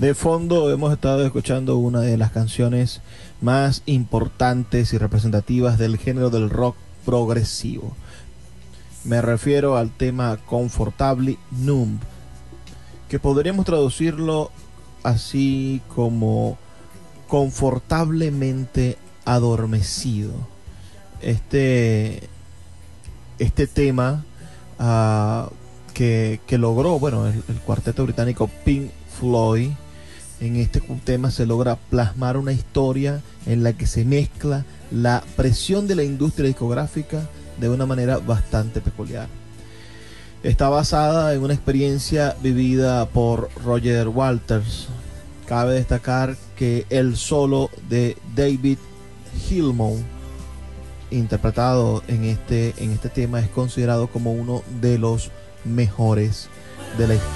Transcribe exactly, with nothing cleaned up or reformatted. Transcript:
De fondo hemos estado escuchando una de las canciones más importantes y representativas del género del rock progresivo. Me refiero al tema Comfortably Numb, que podríamos traducirlo así como confortablemente adormecido. Este, este tema uh, que, que logró, bueno, el, el cuarteto británico Pink Floyd. En este tema se logra plasmar una historia en la que se mezcla la presión de la industria discográfica de una manera bastante peculiar. Está basada en una experiencia vivida por Roger Waters. Cabe destacar que el solo de David Gilmour, interpretado en este, en este tema, es considerado como uno de los mejores de la historia.